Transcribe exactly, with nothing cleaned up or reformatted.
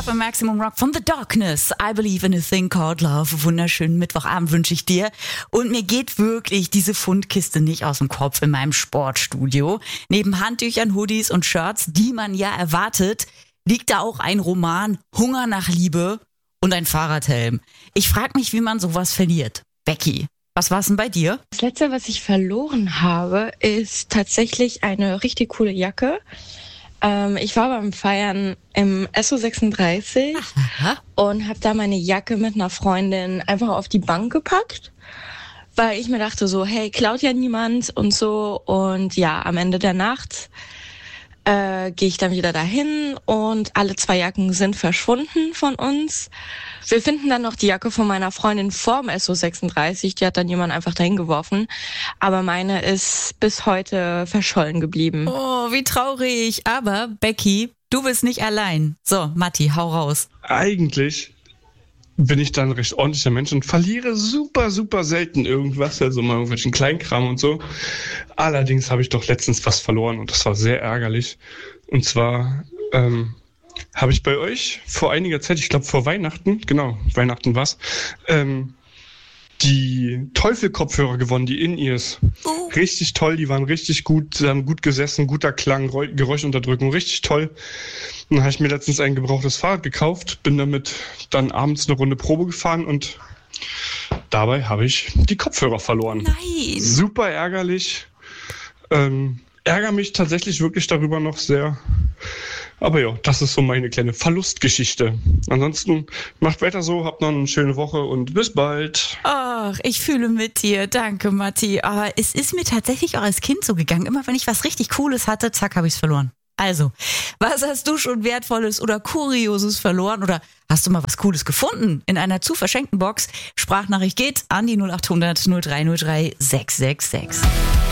bei Maximum Rock von The Darkness. I believe in a thing called love. Wunderschönen Mittwochabend wünsche ich dir. Und mir geht wirklich diese Fundkiste nicht aus dem Kopf in meinem Sportstudio. Neben Handtüchern, Hoodies und Shirts, die man ja erwartet, liegt da auch ein Roman Hunger nach Liebe und ein Fahrradhelm. Ich frage mich, wie man sowas verliert. Becky, was war's denn bei dir? Das letzte, was ich verloren habe, ist tatsächlich eine richtig coole Jacke. Ähm, ich war beim Feiern im S O sechsunddreißig Aha. und habe da meine Jacke mit einer Freundin einfach auf die Bank gepackt, weil ich mir dachte so, hey, klaut ja niemand und so. Und ja, am Ende der Nacht äh, gehe ich dann wieder dahin und alle zwei Jacken sind verschwunden von uns. Wir finden dann noch die Jacke von meiner Freundin vorm S O sechsunddreißig, die hat dann jemand einfach dahin geworfen, aber meine ist bis heute verschollen geblieben. Oh, wie traurig, aber Becky, du bist nicht allein. So, Matti, hau raus. Eigentlich bin ich dann ein recht ordentlicher Mensch und verliere super, super selten irgendwas, also mal irgendwelchen Kleinkram und so. Allerdings habe ich doch letztens was verloren und das war sehr ärgerlich. Und zwar ähm, habe ich bei euch vor einiger Zeit, ich glaube vor Weihnachten, genau, Weihnachten war's, ähm, die Teufel-Kopfhörer gewonnen, die In-Ears. Oh. Richtig toll, die waren richtig gut, sie haben gut gesessen, guter Klang, Geräuschunterdrückung, richtig toll. Und dann habe ich mir letztens ein gebrauchtes Fahrrad gekauft, bin damit dann abends eine Runde Probe gefahren und dabei habe ich die Kopfhörer verloren. Nein! Super ärgerlich. Ähm, ärgere mich tatsächlich wirklich darüber noch sehr. Aber ja, das ist so meine kleine Verlustgeschichte. Ansonsten macht weiter so, habt noch eine schöne Woche und bis bald. Ach, ich fühle mit dir. Danke, Matti. Aber es ist mir tatsächlich auch als Kind so gegangen. Immer wenn ich was richtig Cooles hatte, zack, habe ich es verloren. Also, was hast du schon Wertvolles oder Kurioses verloren? Oder hast du mal was Cooles gefunden in einer zu verschenkten Box? Sprachnachricht geht an die null acht hundert null drei null drei sechs sechs sechs.